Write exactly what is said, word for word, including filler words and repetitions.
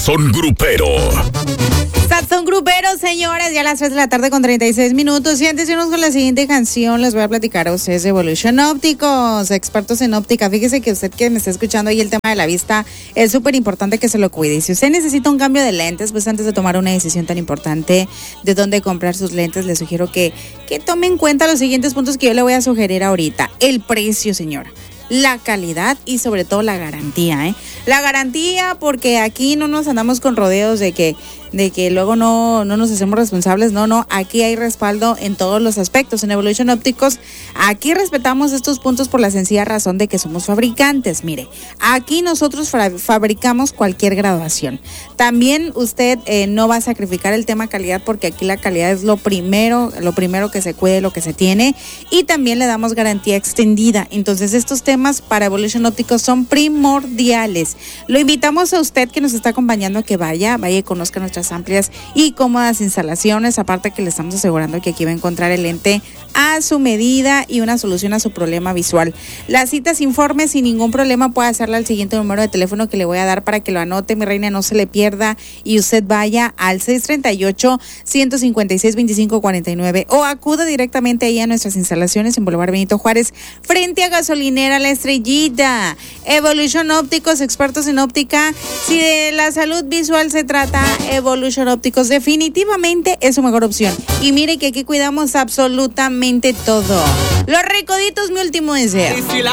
Sazón Grupero. Sazón Grupero, señores, ya a las tres de la tarde con treinta y seis minutos. Y antes de irnos con la siguiente canción, les voy a platicar a ustedes de Evolution Ópticos, expertos en óptica. Fíjese que usted que me está escuchando ahí el tema de la vista, es súper importante que se lo cuide. Y si usted necesita un cambio de lentes, pues antes de tomar una decisión tan importante de dónde comprar sus lentes, le sugiero que, que tome en cuenta los siguientes puntos que yo le voy a sugerir ahorita. El precio, señora. La calidad y sobre todo la garantía, ¿eh? La garantía, porque aquí no nos andamos con rodeos de que de que luego no, no nos hacemos responsables. No, no, aquí hay respaldo en todos los aspectos. En Evolution Ópticos, aquí respetamos estos puntos por la sencilla razón de que somos fabricantes. Mire, aquí nosotros fra- fabricamos cualquier graduación. También usted eh, no va a sacrificar el tema calidad, porque aquí la calidad es lo primero, lo primero que se cuide, lo que se tiene, y también le damos garantía extendida. Entonces estos temas para Evolution Ópticos son primordiales. Lo invitamos a usted que nos está acompañando a que vaya, vaya y conozca nuestras amplias y cómodas instalaciones, aparte que le estamos asegurando que aquí va a encontrar el lente a su medida y una solución a su problema visual. Las citas, informes sin ningún problema puede hacerla al siguiente número de teléfono que le voy a dar para que lo anote, mi reina, no se le pierda, y usted vaya al seis treinta y ocho, ciento cincuenta y seis, veinticinco cuarenta y nueve o acuda directamente ahí a nuestras instalaciones en Boulevard Benito Juárez, frente a Gasolinera La Estrellita. Evolution Ópticos, expertos en óptica. Si de la salud visual se trata, Evolution Ópticos definitivamente es su mejor opción. Y mire que aquí cuidamos absolutamente todo. Los Recoditos, mi último deseo.